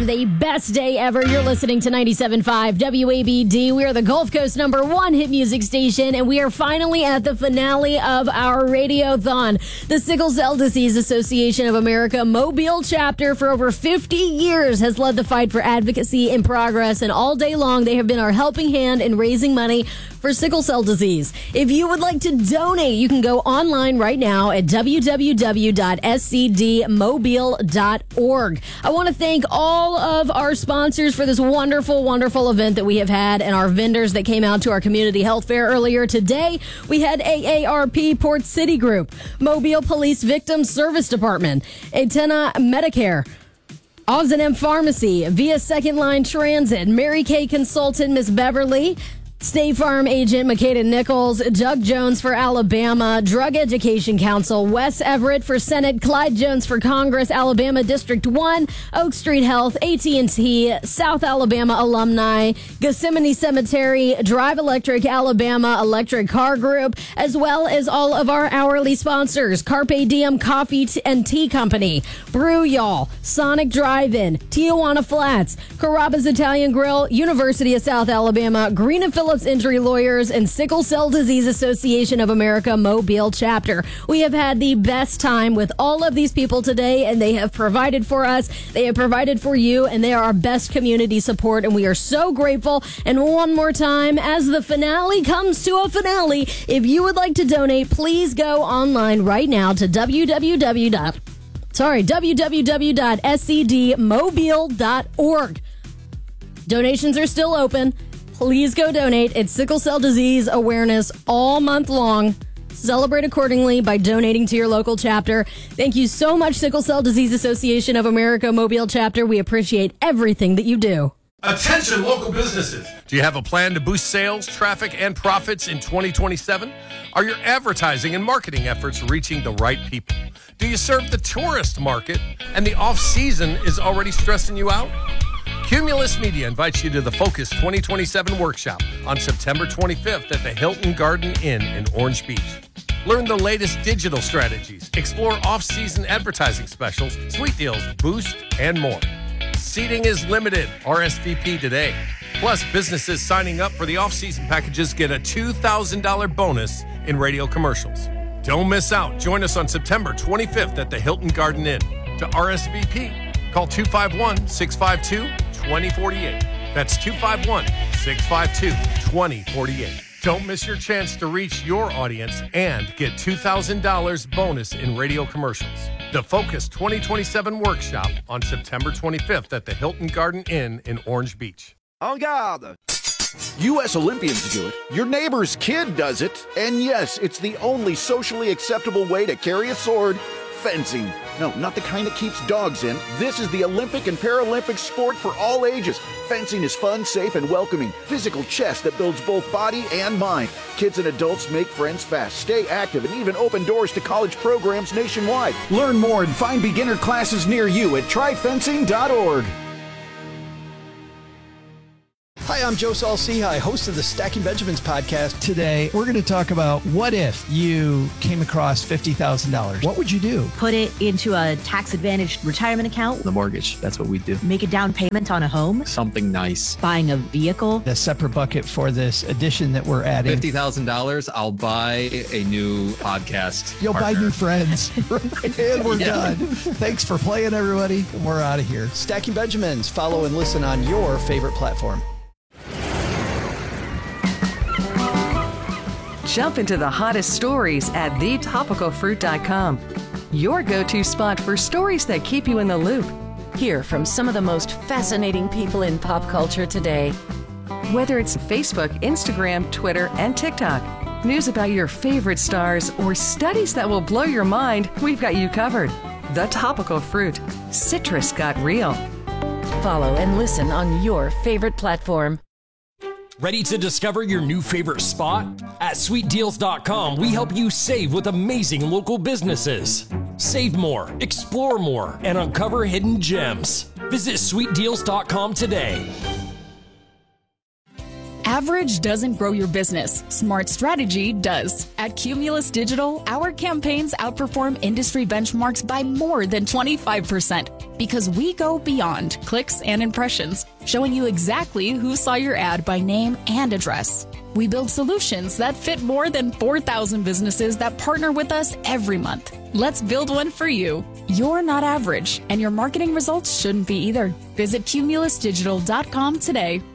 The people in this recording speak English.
have the best day ever. You're listening to 97.5 WABD. We are the Gulf Coast #1 hit music station, and we are finally at the finale of our Radiothon. The Sickle Cell Disease Association of America Mobile chapter for over 50 years has led the fight for advocacy and progress, and all day long they have been our helping hand in raising money for sickle cell disease. If you would like to donate, you can go online right now at www.scdmobile.org. I want to thank all of our sponsors for this wonderful, wonderful event that we have had, and our vendors that came out to our community health fair earlier today. We had AARP Port City Group, Mobile Police Victim Service Department, Atena Medicare, Oz&M Pharmacy, Via Second Line Transit, Mary Kay Consultant, Miss Beverly, State Farm Agent Makeda Nichols, Doug Jones for Alabama, Drug Education Council, Wes Everett for Senate, Clyde Jones for Congress, Alabama District 1, Oak Street Health, AT&T, South Alabama Alumni, Gethsemane Cemetery, Drive Electric Alabama Electric Car Group, as well as all of our hourly sponsors, Carpe Diem Coffee and Tea Company, Brew Y'all, Sonic Drive-In, Tijuana Flats, Carrabba's Italian Grill, University of South Alabama, Green and Phillips Injury Lawyers, and Sickle Cell Disease Association of America Mobile chapter. We have had the best time with all of these people today, and they have provided for us, they have provided for you, and they are our best community support, and we are so grateful. And one more time, as the finale comes to a finale, if you would like to donate, please go online right now to www.scdmobile.org. Donations are still open. Please go donate. It's Sickle Cell Disease Awareness all month long. Celebrate accordingly by donating to your local chapter. Thank you so much, Sickle Cell Disease Association of America Mobile chapter. We appreciate everything that you do. Attention local businesses. Do you have a plan to boost sales, traffic, and profits in 2027? Are your advertising and marketing efforts reaching the right people? Do you serve the tourist market and the off-season is already stressing you out? Cumulus Media invites you to the Focus 2027 workshop on September 25th at the Hilton Garden Inn in Orange Beach. Learn the latest digital strategies, explore off-season advertising specials, sweet deals, boost, and more. Seating is limited. RSVP today. Plus, businesses signing up for the off-season packages get a $2,000 bonus in radio commercials. Don't miss out. Join us on September 25th at the Hilton Garden Inn. To RSVP, call 251-652-2048. That's 251-652-2048. Don't miss your chance to reach your audience and get $2,000 bonus in radio commercials. The Focus 2027 workshop on September 25th at the Hilton Garden Inn in Orange Beach. En garde! U.S. Olympians do it. Your neighbor's kid does it. And yes, it's the only socially acceptable way to carry a sword. Fencing. No, not the kind that keeps dogs in. This is the Olympic and Paralympic sport for all ages. Fencing is fun, safe, and welcoming. Physical chess that builds both body and mind. Kids and adults make friends fast, stay active, and even open doors to college programs nationwide. Learn more and find beginner classes near you at tryfencing.org. Hi, I'm Joe Saul-Sehy, host of the Stacking Benjamins podcast. Today, we're going to talk about what if you came across $50,000? What would you do? Put it into a tax-advantaged retirement account. The mortgage, that's what we do. Make a down payment on a home. Something nice. Buying a vehicle. A separate bucket for this addition that we're adding. $50,000, I'll buy a new podcast You'll partner. buy new friends. And we're done. Thanks for playing, everybody. We're out of here. Stacking Benjamins. Follow and listen on your favorite platform. Jump into the hottest stories at thetopicalfruit.com. Your go-to spot for stories that keep you in the loop. Hear from some of the most fascinating people in pop culture today. Whether it's Facebook, Instagram, Twitter, and TikTok, news about your favorite stars, or studies that will blow your mind, we've got you covered. The Topical Fruit. Citrus got real. Follow and listen on your favorite platform. Ready to discover your new favorite spot? At sweetdeals.com, we help you save with amazing local businesses. Save more, explore more, and uncover hidden gems. Visit sweetdeals.com today. Average doesn't grow your business. Smart strategy does. At Cumulus Digital, our campaigns outperform industry benchmarks by more than 25%. Because we go beyond clicks and impressions, showing you exactly who saw your ad by name and address. We build solutions that fit more than 4,000 businesses that partner with us every month. Let's build one for you. You're not average, and your marketing results shouldn't be either. Visit cumulusdigital.com today.